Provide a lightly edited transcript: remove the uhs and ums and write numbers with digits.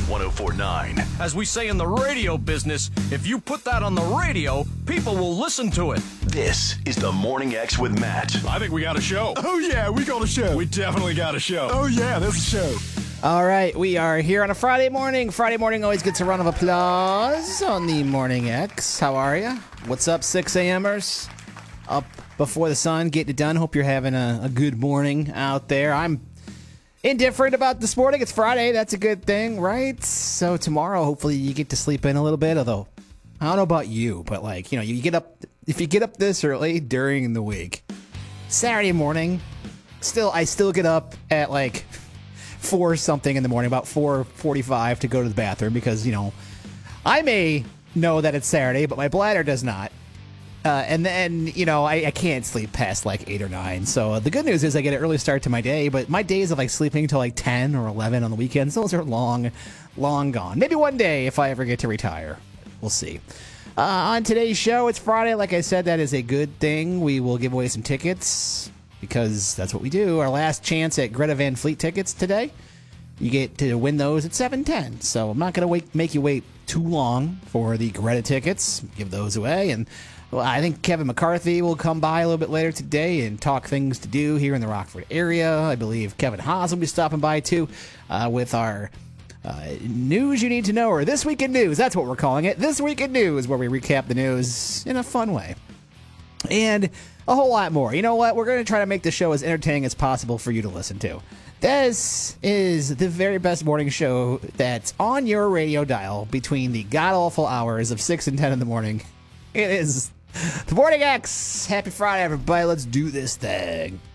1049. As we say in the radio business, if you put that on the radio, people will listen to it. This is the Morning X with Matt. I think we got a show. Oh, yeah, we got a show. We definitely got a show. Oh, yeah, there's a show. All right, we are here on a Friday morning. Friday morning always gets a round of applause on the Morning X. How are you? What's up, 6 a.m.ers? Up before the sun, getting it done. Hope you're having a good morning out there. I'm indifferent about this morning. It's Friday. That's a good thing, right? So tomorrow, hopefully, you get to sleep in a little bit. Although, I don't know about you, but like, you know, you get up, if you get up this early during the week, Saturday morning, I still get up at like 4 something in the morning, about 4:45 to go to the bathroom because, you know, I may know that it's Saturday, but my bladder does not. And then, you know, I can't sleep past like 8 or 9. So the good news is I get an early start to my day, but my days of like sleeping until like 10 or 11 on the weekends, those are long gone. Maybe one day if I ever get to retire. We'll see. On today's show, it's Friday. Like I said, that is a good thing. We will give away some tickets because that's what we do. Our last chance at Greta Van Fleet tickets today. You get to win those at 7:10. So I'm not going to make you wait too long for the Greta tickets. Give those away. And well, I think Kevin McCarthy will come by a little bit later today and talk things to do here in the Rockford area. I believe Kevin Haas will be stopping by too with our news you need to know, or This Week in News. That's what we're calling it. This Week in News, where we recap the news in a fun way. And a whole lot more. You know what? We're going to try to make the show as entertaining as possible for you to listen to. This is the very best morning show that's on your radio dial between the god-awful hours of 6 and 10 in the morning. It is the Morning X. Happy Friday, everybody. Let's do this thing.